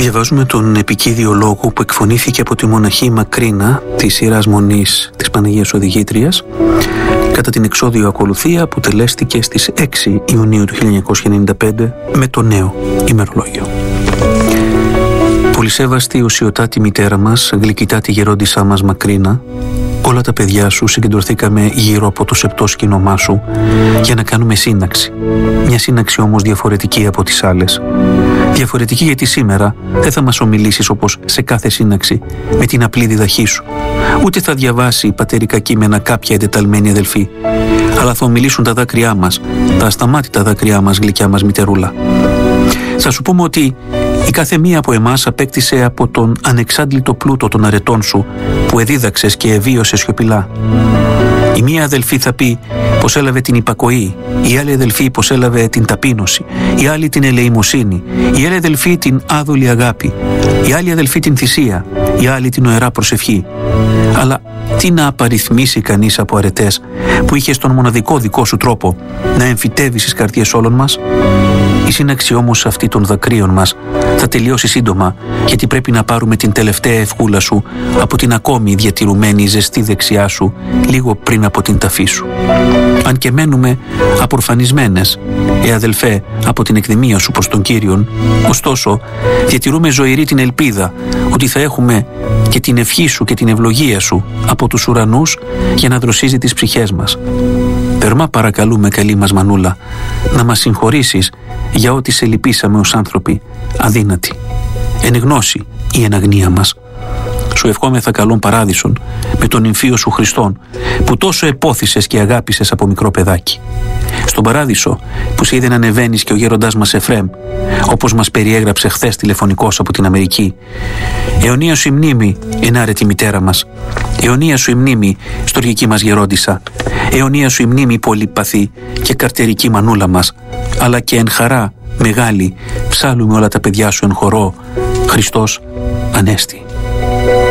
Διαβάζουμε τον επικίδιο λόγο που εκφωνήθηκε από τη μοναχή Μακρίνα της σειράς μονής της Παναγίας Οδηγήτριας κατά την εξώδιο ακολουθία που τελέστηκε στις 6 Ιουνίου του 1995 με το νέο ημερολόγιο. Πολυσέβαστη οσιωτάτη μητέρα μας, γλυκητάτη γερόντισά μας Μακρίνα, όλα τα παιδιά σου συγκεντρωθήκαμε γύρω από το σεπτό σκηνομά σου για να κάνουμε σύναξη. Μια σύναξη όμως διαφορετική από τις άλλες. Διαφορετική γιατί σήμερα δεν θα μας ομιλήσεις όπως σε κάθε σύναξη με την απλή διδαχή σου. Ούτε θα διαβάσει πατερικά κείμενα κάποια εντεταλμένη αδελφή. Αλλά θα ομιλήσουν τα δάκρυά μας, τα ασταμάτητα δάκρυά μας, γλυκιά μας μητερούλα. Θα σου πούμε ότι η κάθε μία από εμάς απέκτησε από τον ανεξάντλητο πλούτο των αρετών σου που εδίδαξες και εβίωσες σιωπηλά. Η μία αδελφή θα πει πως έλαβε την υπακοή, η άλλη αδελφή πως έλαβε την ταπείνωση, η άλλη την ελεημοσύνη, η άλλη αδελφή την άδολη αγάπη, η άλλη αδελφή την θυσία, η άλλη την οερά προσευχή. Αλλά τι να απαριθμίσει κανείς από αρετές που είχες τον μοναδικό δικό σου τρόπο να εμφυτεύεις στις καρδιές όλων μας? Η σύναξη όμως αυτή των δακρύων μας θα τελειώσει σύντομα, γιατί πρέπει να πάρουμε την τελευταία ευχούλα σου από την ακόμη διατηρουμένη ζεστή δεξιά σου λίγο πριν από την ταφή σου. Αν και μένουμε απορφανισμένες, αδελφέ, από την εκδημία σου προς τον Κύριον, ωστόσο διατηρούμε ζωηρή την ελπίδα ότι θα έχουμε και την ευχή σου και την ευλογία σου από τους ουρανούς για να δροσίζει τις ψυχές μας. Θερμά παρακαλούμε, καλή μας Μανούλα, να μας συγχωρήσεις για ό,τι σε λυπήσαμε ως άνθρωποι αδύνατοι, εν γνώση ή εν αγνία μας. Σου ευχόμεθα καλόν παράδεισον με τον νυμφίο σου Χριστόν που τόσο επόθησες και αγάπησες από μικρό παιδάκι. Στον παράδεισο που σε είδε να ανεβαίνεις και ο γέροντάς μας Εφραίμ, όπως μας περιέγραψε χθες τηλεφωνικός από την Αμερική. Αιωνία σου η μνήμη, ενάρετη μητέρα μας. Αιωνία σου η μνήμη, στοργική μας γερόντισσα. Αιωνία σου η μνήμη, πολυπαθή και καρτερική Μανούλα μας. Αλλά και εν χαρά μεγάλη ψάλουμε όλα τα παιδιά σου εν χορό. Χριστός Ανέστη.